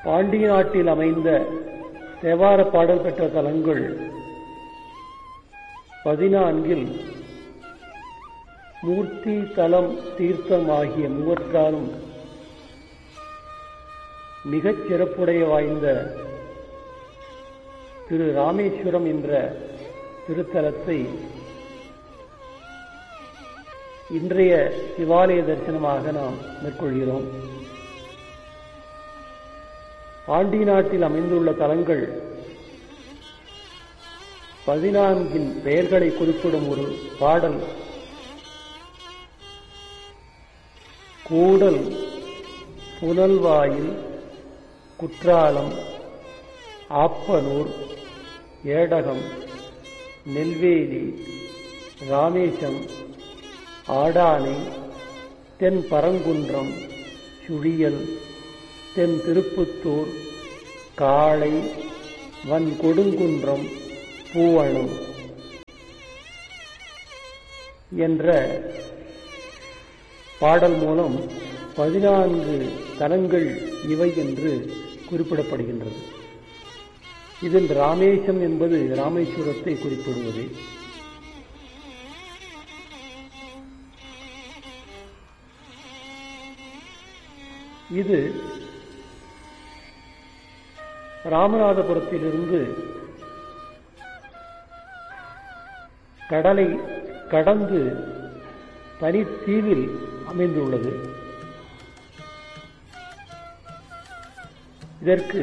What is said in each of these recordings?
பாண்டிய நாட்டில் அமைந்த தேவார பாடல் பெற்ற தலங்கள் 14 மூர்த்தி தலம் தீர்த்தம் ஆகிய மூவற்றாலும் மிகச் சிறப்புடைய வாய்ந்த திரு ராமேஸ்வரம் என்ற திருத்தலத்தை இன்றைய சிவாலய தரிசனமாக நாம் மேற்கொள்கிறோம். பாண்டிய நாட்டில் அமைந்துள்ள தலங்கள் 14 பெயர்களை குறிப்பிடும் ஒரு பாடல் கூடல், புனல்வாயில், குற்றாலம், ஆப்பனூர், ஏடகம், நெல்வேலி, ராமேசம், ஆடானை, தென் பரங்குன்றம், சுழியல், தென் திருப்புத்தூர், காளை, வன் கொடுங்குன்றம், பூவணம் என்ற பாடல் மூலம் 14 தலங்கள் இவை என்று குறிப்பிடப்படுகின்றது. இதில் ராமேசம் என்பது ராமேஸ்வரத்தை குறிப்பிடுவது. இது ராமநாதபுரத்திலிருந்து கடலை கடந்து தனித்தீவில் அமைந்துள்ளது. இதற்கு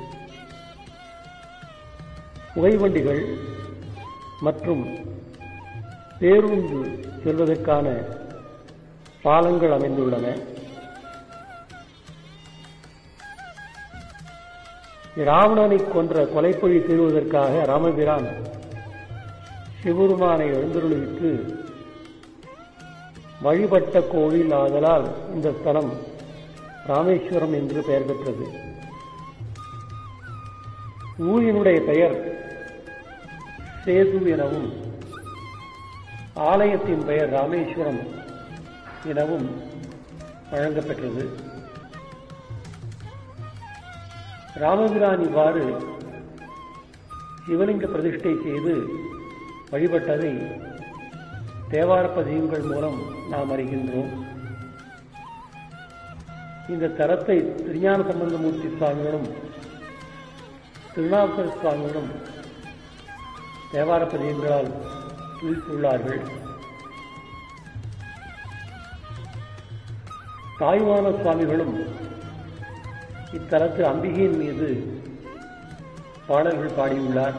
புகைவண்டிகள் மற்றும் பேருந்து செல்வதற்கான பாலங்கள் அமைந்துள்ளன. ராவணனை கொன்ற கொலைப்பழி தீர்வதற்காக ராமபிரான் சிவபெருமானை எழுந்தருளிவிட்டு வழிபட்ட கோவில் ஆதலால் இந்த ஸ்தலம் ராமேஸ்வரம் என்று பெயர் பெற்றது. ஊரினுடைய பெயர் சேது எனவும் ஆலயத்தின் பெயர் ராமேஸ்வரம் எனவும் வழங்கப்பெற்றது. ராமபிரான் இவ்வாறு சிவலிங்க பிரதிஷ்டை செய்து வழிபட்டதை தேவார பதிகங்கள் மூலம் நாம் அறிகின்றோம். இந்த தலத்தை திருஞான சம்பந்தமூர்த்தி சுவாமிகளும் திருநாவுக்கர சுவாமிகளும் தேவார பதிகங்களால் குறித்துள்ளார்கள். தாய்வான சுவாமிகளும் இத்தலத்து அம்பிகையின் மீது பாடல்கள் பாடியுள்ளார்.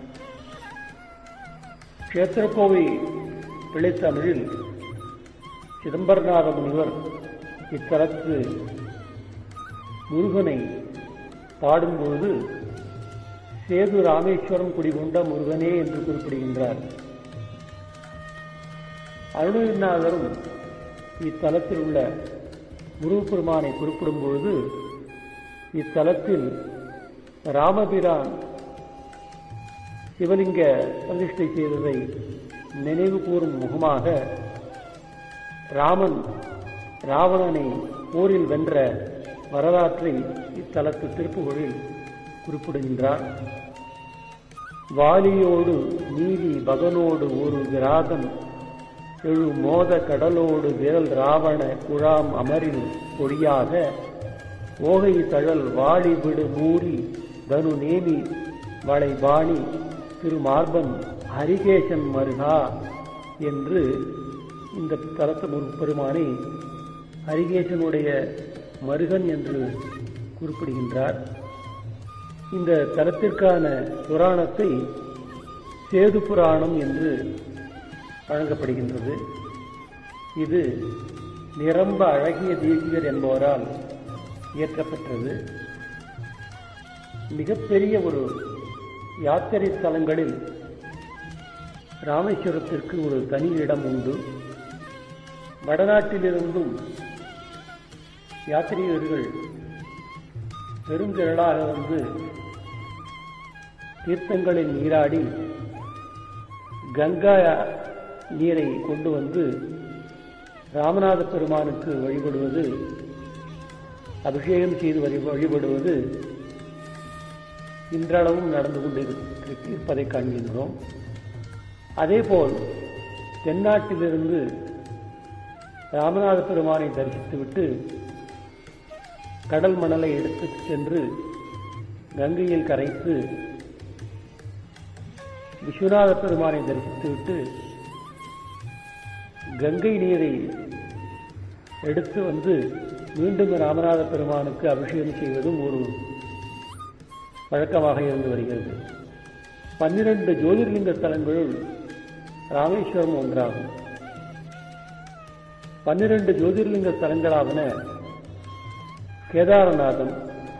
கஷேத்திரக்கோவை பிள்ளைத்தமிழில் சிதம்பரநாத முனிவர் இத்தலத்து முருகனை பாடும்பொழுது சேது ராமேஸ்வரம் குடிகொண்ட முருகனே என்று குறிப்பிடுகின்றார். அருணகிரிநாதரும் இத்தலத்தில் உள்ள முருகப்பெருமானை குறிப்பிடும் பொழுது இத்தலத்தில் ராமபிரான் சிவலிங்க பிரதிஷ்டை செய்ததை நினைவு கூறும் முகமாக ராமன் ராவணனை போரில் வென்ற வரலாற்றை இத்தலத்து திருப்புகழில் குறிப்பிடுகின்றார். வாலியோடு நீதி பகனோடு ஒரு விராதன் எழு மோத கடலோடு விரல் ராவண குழாம் அமரில் பொழியாக ஓகை தழல் வாழி விடு மூரி தனு நேமி வளைபாணி திருமார்பன் ஹரிகேசன் மருகா என்று இந்த தலத்து முருகப்பெருமானை ஹரிகேசனுடைய மருகன் என்று குறிப்பிடுகின்றார். இந்த தலத்திற்கான புராணத்தை சேது புராணம் என்று வழங்கப்படுகின்றது. இது நிரம்ப அழகிய தேசிகர் என்பவரால் இயற்றப்பெற்றது. மிகப்பெரிய ஒரு யாத்திரை ஸ்தலங்களில் ராமேஸ்வரத்திற்கு ஒரு தனி இடம் உண்டு. வடநாட்டிலிருந்தும் யாத்திரிகர்கள் பெருந்திரளாக வந்து தீர்த்தங்களில் நீராடி கங்கா நீரை கொண்டு வந்து ராமநாத பெருமானுக்கு வழிபடுவது அபிஷேகம் செய்து வழிபடுவது இன்றளவும் நடந்து கொண்டிருப்பதை காண்கின்றோம். அதேபோல் தென்னாட்டிலிருந்து ராமநாத பெருமானை தரிசித்துவிட்டு கடல் மணலை எடுத்துச் சென்று கங்கையில் கரைத்து விஸ்வநாத பெருமானை தரிசித்துவிட்டு கங்கை நீரை எடுத்து வந்து மீண்டும் ராமநாத பெருமானுக்கு அபிஷேகம் செய்வதும் ஒரு வழக்கமாக இருந்து வருகிறது. 12 ஜோதிர்லிங்க ஸ்தலங்களுள் ராமேஸ்வரம் ஒன்றாகும். 12 ஜோதிர்லிங்க ஸ்தலங்களாவன கேதாரநாதம்,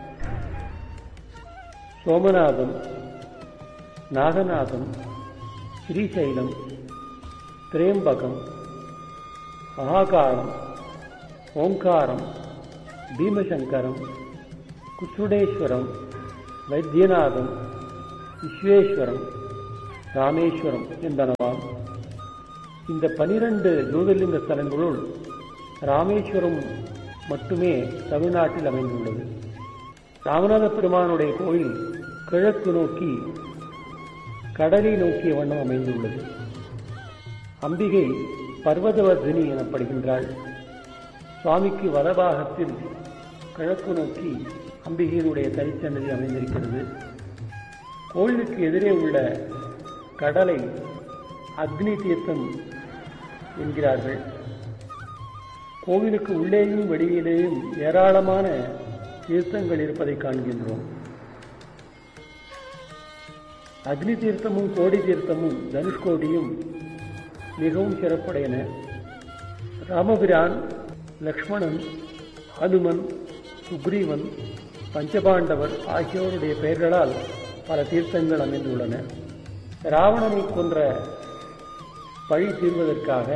சோமநாதம், நாகநாதம், ஸ்ரீசைலம், திரேம்பகம், மகாகாலம், ஓங்காரம், பீமசங்கரம், குச்சுடேஸ்வரம், வைத்தியநாதம், விஸ்வேஸ்வரம், ராமேஸ்வரம் என்பனவாம். இந்த 12 ஜோதிர்லிங்க ஸ்தலங்களுள் ராமேஸ்வரம் மட்டுமே தமிழ்நாட்டில் அமைந்துள்ளது. ராமநாத பெருமானுடைய கோயில் கிழக்கு நோக்கி கடலை நோக்கிய வண்ணம் அமைந்துள்ளது. அம்பிகை பர்வதவர்தினி எனப்படுகின்றாள். சுவாமிக்கு வலபாகத்தில் கிழக்கு நோக்கி அம்பிகையினுடைய தனிச்சன்னதி அமைந்திருக்கிறது. கோயிலுக்கு எதிரே உள்ள கடலை அக்னி தீர்த்தம் என்கிறார்கள். கோவிலுக்கு உள்ளேயும் வெளியிலேயும் ஏராளமான தீர்த்தங்கள் இருப்பதை காண்கின்றோம். அக்னி தீர்த்தமும் கோடி தீர்த்தமும் தனுஷ்கோடியும் மிகவும் சிறப்புடையன. ராமபிரான், லக்ஷ்மணன், ஹனுமன், சுக்ரீவன், பஞ்சபாண்டவர் ஆகியோருடைய பெயர்களால் பல தீர்த்தங்கள் அமைந்துள்ளன. ராவணனை கொன்ற பழி தீர்வதற்காக,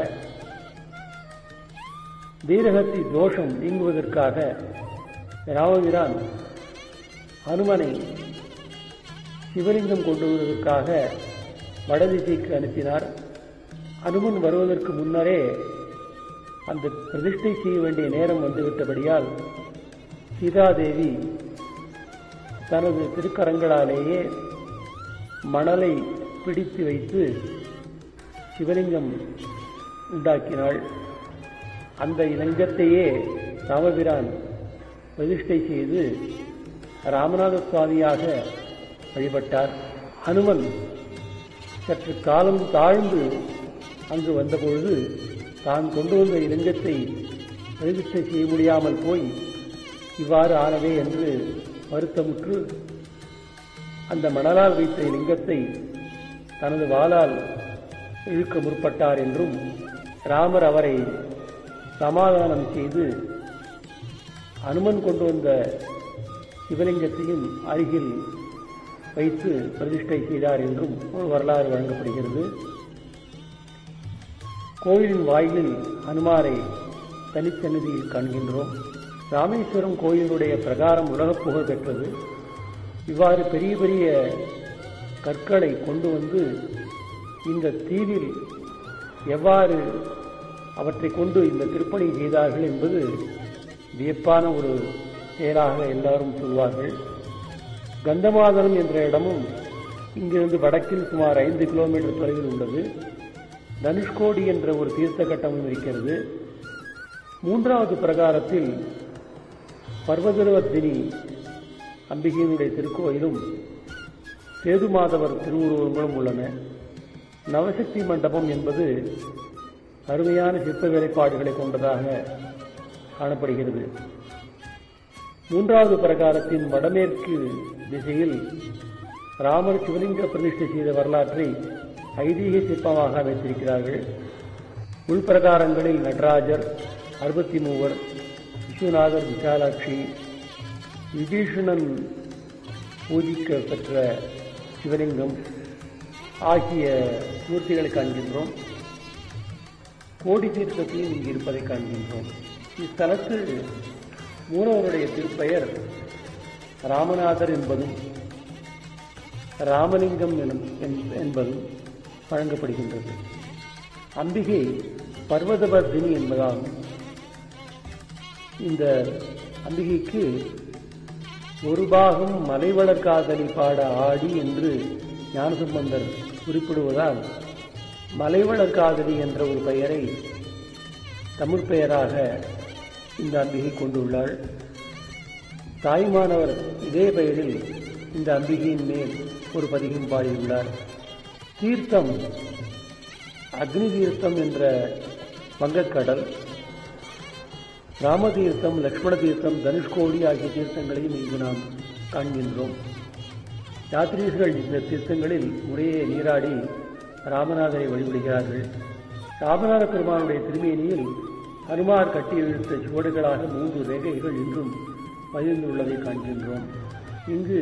வீரகத்தி தோஷம் நீங்குவதற்காக ராமபிரான் ஹனுமனை சிவலிங்கம் கொண்டு வருவதற்காக வடதிசைக்கு அனுப்பினார். ஹனுமன் வருவதற்கு முன்னரே அந்த பிரதிஷ்டை செய்ய வேண்டிய நேரம் வந்துவிட்டபடியால் சீதாதேவி தனது திருக்கரங்களாலேயே மணலை பிடித்து வைத்து சிவலிங்கம் உண்டாக்கினாள். அந்த லிங்கத்தையே ராமபிரான் பிரதிஷ்டை செய்து ராமநாத சுவாமியாக வழிபட்டார். ஹனுமன் சற்று காலம் தாழ்ந்து அங்கு வந்தபொழுது தான் கொண்டு வந்த லிங்கத்தை பிரதிஷ்டை செய்ய முடியாமல் போய் இவ்வாறு ஆனதே என்று வருத்தமுற்று அந்த மணலால் வைத்த லிங்கத்தை தனது வாளால் இழுக்க முற்பட்டார் என்றும் ராமர் அவரை சமாதானம் செய்து அனுமன் கொண்டு வந்த சிவலிங்கத்தையும் அருகில் வைத்து பிரதிஷ்டை செய்தார் என்றும் ஒரு வரலாறு வழங்கப்படுகிறது. கோயிலின் வாயிலில் ஹனுமாரை தனிச்சன்னதியில் காண்கின்றோம். ராமேஸ்வரம் கோயிலுடைய பிரகாரம் உலகப் புகழ் பெற்றது. இவ்வாறு பெரிய பெரிய கற்களை கொண்டு வந்து இந்த தீவில் எவ்வாறு அவற்றை கொண்டு இந்த திருப்பணி செய்தார்கள் என்பது வியப்பான ஒரு செயலாக எல்லாரும் சொல்வார்கள். கந்தமாதனம் என்ற இடமும் இங்கிருந்து வடக்கில் சுமார் 5 கிலோமீட்டர் தொலைவில் உள்ளது. தனுஷ்கோடி என்ற ஒரு தீர்த்த கட்டமும் இருக்கிறது. 3வது பிரகாரத்தில் பர்வதவர்தினி அம்பிகையினுடைய திருக்கோயிலும் சேதுமாதவர் திருவுருவங்களும் உள்ளன. நவசக்தி மண்டபம் என்பது அருமையான சிற்ப வேலைப்பாடுகளை கொண்டதாக காணப்படுகிறது. 3வது பிரகாரத்தின் வடமேற்கு திசையில் ராமர் சிவலிங்க பிரதிஷ்டை செய்த வரலாற்றை ஐதீக சிற்பமாக அமைத்திருக்கிறார்கள். உள்பிரகாரங்களில் நடராஜர், 63, விஸ்வநாதர், விசாலாட்சி, விபீஷணன் பூஜிக்க பெற்ற சிவலிங்கம் ஆகிய மூர்த்திகளை காண்கின்றோம். கோடி தீர்த்தத்தையும் இங்கு இருப்பதை காண்கின்றோம். இத்தலத்தில் மூலவருடைய திருப்பெயர் ராமநாதர் என்பதும் ராமலிங்கம் என்பதும் வழங்கப்படுகின்றது. அம்பிகை பர்வதவர்தினி என்பதாகும். இந்த அம்பிகைக்கு ஒரு பாகம் மலைவளர் காதலி பாட ஆடி என்று ஞானசம்பந்தர் குறிப்பிடுவதால் மலைவளர் காதலி என்ற ஒரு பெயரை தமிழ் பெயராக இந்த அம்பிகை கொண்டுள்ளாள். தாய்மானவர் இதே பெயரில் இந்த அம்பிகையின் மேல் ஒரு பதிகம் பாடியுள்ளார். தீர்த்தம் அக்னி தீர்த்தம் என்ற வங்கக்கடல், ராமதீர்த்தம், லக்ஷ்மண தீர்த்தம், தனுஷ்கோடி ஆகிய தீர்த்தங்களையும் இங்கு நாம் காண்கின்றோம். யாத்ரீகர்கள் இந்த தீர்த்தங்களில் முறையே நீராடி ராமநாதரை வழிபடுகிறார்கள். ராமநாத பெருமானுடைய திருமேனியில் ஹனுமார் கட்டி இழுத்த சுவடுகளாக 3 ரேகைகள் இன்றும் பதிந்துள்ளதை காண்கின்றோம். இங்கு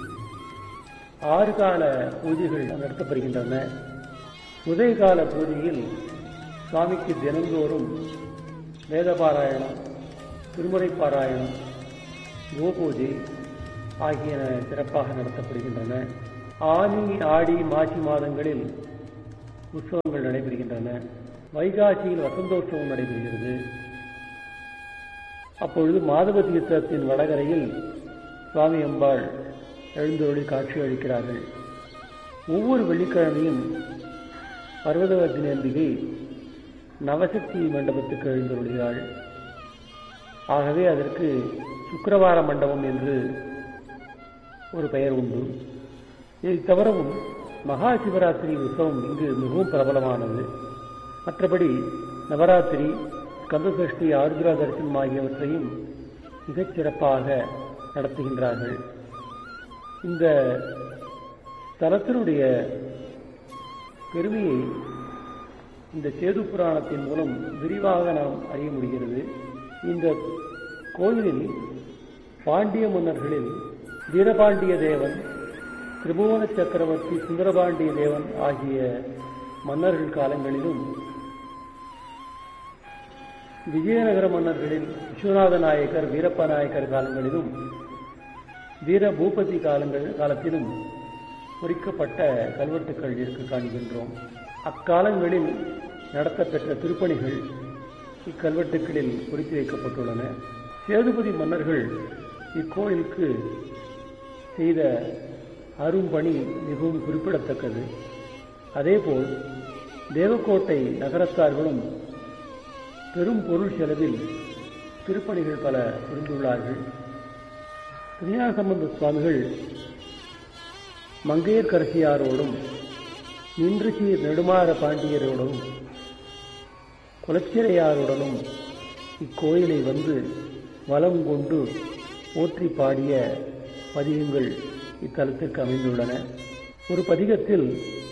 6 கால பூஜைகள் நடத்தப்படுகின்றன. உதயகால பூஜையில் சுவாமிக்கு தினந்தோறும் வேத பாராயணம், திருமுறை பாராயணம், கோபூஜை ஆகியன சிறப்பாக நடத்தப்படுகின்றன. ஆனி, ஆடி, மாசி மாதங்களில் உற்சவங்கள் நடைபெறுகின்றன. வைகாசியில் வசந்தோற்சவம் நடைபெறுகிறது. அப்பொழுது மாதவ தீர்த்தத்தின் வடகரையில் சுவாமி அம்பாள் எழுந்தருளி காட்சி அளிக்கிறார்கள். ஒவ்வொரு வெள்ளிக்கிழமையும் பர்வதவர்த்தினி அம்பிகை நவசக்தி மண்டபத்துக்கு எழுந்தருளுகிறாள். ஆகவே அதற்கு சுக்கிரவார மண்டபம் என்று ஒரு பெயர் உண்டு. இதை தவிரவும் மகா சிவராத்திரி உற்சவம் இங்கு மிகவும் பிரபலமானது. மற்றபடி நவராத்திரி, கந்தசஷ்டி, ஆருத்ரா தரிசனம் ஆகியவற்றையும் மிகச் சிறப்பாக நடத்துகின்றார்கள். இந்த தலத்தினுடைய பெருமையை இந்த சேது புராணத்தின் மூலம் விரிவாக நாம் அறிய முடிகிறது. இந்த கோயிலில் பாண்டிய மன்னர்களில் வீரபாண்டிய தேவன், திரிபுவன சக்கரவர்த்தி, சுந்தரபாண்டிய தேவன் ஆகிய மன்னர்கள் காலங்களிலும், விஜயநகர மன்னர்களில் விஸ்வநாத நாயக்கர், வீரப்ப நாயக்கர் காலங்களிலும், வீர பூபதி காலத்திலும் பொறிக்கப்பட்ட கல்வெட்டுக்கள் இருக்க காண்கின்றோம். அக்காலங்களில் நடத்தப்பெற்ற திருப்பணிகள் இக்கல்வெட்டுக்களில் பொறித்து வைக்கப்பட்டுள்ளன. சேதுபதி மன்னர்கள் இக்கோயிலுக்கு செய்த அரும்பணி மிகவும் குறிப்பிடத்தக்கது. அதேபோல் தேவக்கோட்டை நகரத்தார்களும் பெரும் பொருள் செலவில் திருப்பணிகள் பல புரிந்துள்ளார்கள். திருஞான சம்பந்த சுவாமிகள் மங்கையர்க்கரசியாரோடும், நின்றுசீர் நெடுமாற பாண்டியரோடும், குலச்சிறையாருடனும் இக்கோயிலை வந்து வலம் கொண்டு போற்றி பாடிய பதிகங்கள் இத்தலத்திற்கு அமைந்துள்ளன. ஒரு பதிகத்தில்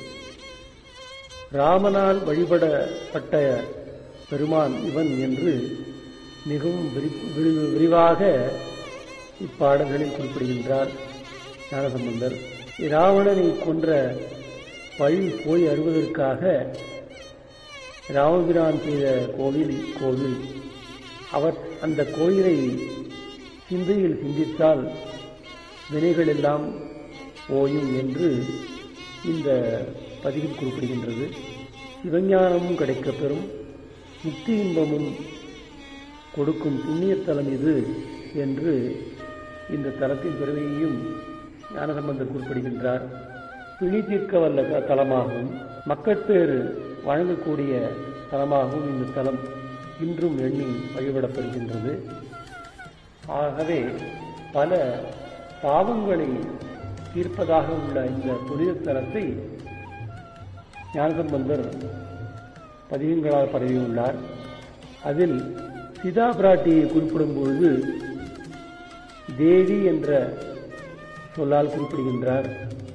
ராமனால் வழிபடப்பட்ட பெருமான் இவன் என்று மிகவும் விரிவாக இப்பாடல்களில் குறிப்பிடுகின்றார் ஞானசம்பந்தர். இராவணனை கொன்ற பழி போய் அறுவதற்காக ராமபிரான் செய்த கோவில் இக்கோவில். அவர் அந்த கோயிலை சிந்தையில் சிந்தித்தால் வினைகள் எல்லாம் ஓயும் என்று இந்த பதிவில் குறிப்பிடுகின்றது. சிவஞானமும் கிடைக்கப்பெறும், முக்தி இன்பமும் கொடுக்கும் புண்ணியத்தலம் இது என்று இந்த தலத்தின் பெருமையையும் ஞானசம்பந்தர் குறிப்பிடுகின்றார். பிணி தீர்க்க வல்ல தலமாகவும் மக்கட்பேறு வழங்கக்கூடிய தலமாகவும் இந்த தலம் இன்றும் எண்ணி வழிபடப்படுகின்றது. ஆகவே பல பாவங்களை தீர்ப்பதாக உள்ள இந்த புனித தலத்தை ஞானசம்பந்தர் பதிகங்களால் பரவியுள்ளார். அதில் சீதா பிராட்டியை குறிப்பிடும் பொழுது தேவி என்ற சொல்லால் குறிப்பிடுகின்றார்.